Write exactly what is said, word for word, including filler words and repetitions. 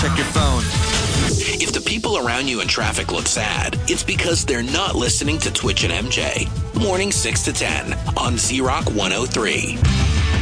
check your phone. If the people around you in traffic look sad, it's because they're not listening to Twitch and M J. Morning six to ten on Z-Rock one oh three.